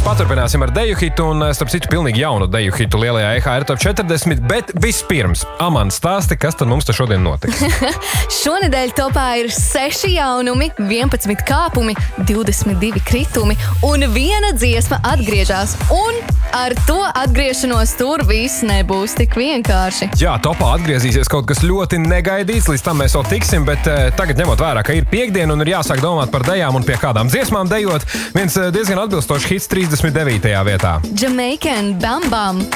paturpināsim ar deju hitu un, starp citu, pilnīgi jaunu deju hitu lielajā EHR Top 40, bet vispirms, Amanda, stāsti, kas tad mums te šodien notiks? Šonedēļ topā ir 6 jaunumi, 11 kāpumi, 22 kritumi un 1 dziesma atgriežas. Un ar to atgriešanos tur viss nebūs tik vienkārši. Jā, topā atgriezīsies kaut kas ļoti negaidīts, līdz tam mēs vēl tiksim, bet tagad ņemot vērā, ka ir piekdiena un ir jāsāk domāt par dejām un pie kādām dziesmām dejot, viens diezgan atbilstošs hits 39. vietā. Jamaican Bam Bam